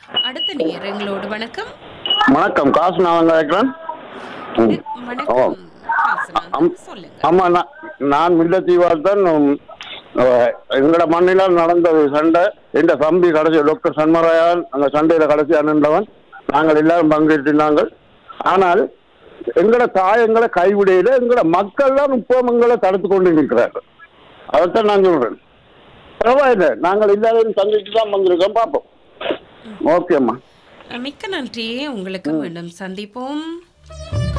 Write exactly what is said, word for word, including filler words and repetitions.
அடுத்த நேயர் எங்களோடு வணக்கம். வணக்கம் காசு நான் கேட்கிறேன். ம். இது ஓ வணக்கம் அம் காசுநாதன் சொல்லுங்க. ஆமாம் நான் நான் முல்லைத்தீவால் தான். எங்களோட மண்ணில் நடந்தது சண்டை. எந்த தம்பி கடைசி டாக்டர் சண்மராயன் அந்த சண்டையில் கடைசி அண்ணன்றவன். நாங்கள் எல்லாரும் பங்கேற்றினாங்கள். ஆனால் எங்களோட தாய் எங்களை கைவிடையில் எங்களோட மக்கள் தான் இப்போ எங்களை தடுத்து கொண்டு நிற்கிறார்கள். அதைத்தான் நான் சொல்கிறேன். பரவாயில்லை, நாங்கள் எல்லாரையும் சந்தித்து தான் வந்திருக்கோம். பார்ப்போம். ஓகேம்மா. மிக்க நன்றி. உங்களுக்கு ம் மீண்டும் சந்திப்போம்.